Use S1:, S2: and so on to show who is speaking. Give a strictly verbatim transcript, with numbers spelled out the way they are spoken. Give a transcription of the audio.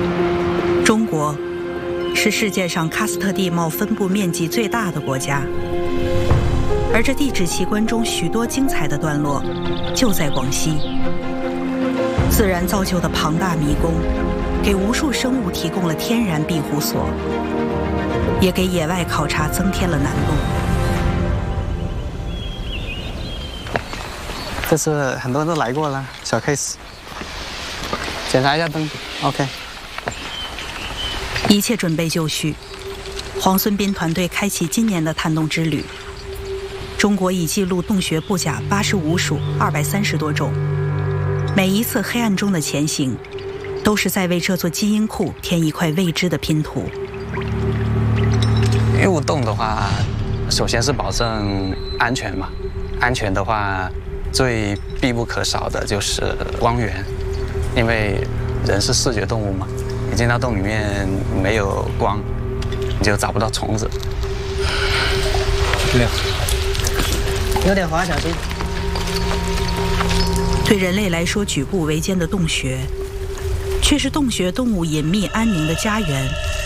S1: 中国是世界上喀斯特地貌分布面积最大的国家，而这地质奇观中许多精彩的段落就在广西。自然造就的庞大迷宫，给无数生物提供了天然庇护所，也给野外考察增添了难度。
S2: 这是很多人都来过了，小 case。检查一下灯 ，OK。
S1: 一切准备就绪，黄孙斌团队开启今年的探洞之旅。中国已记录洞穴布甲八十五属二百三十多种，每一次黑暗中的前行，都是在为这座基因库添一块未知的拼图。
S2: 入洞的话，首先是保证安全嘛，安全的话，最必不可少的就是光源，因为人是视觉动物嘛。你进到洞里面没有光，你就找不到虫子。亮，
S3: 有点滑，小心。
S1: 对人类来说举步维艰的洞穴，却是洞穴动物隐秘安宁的家园。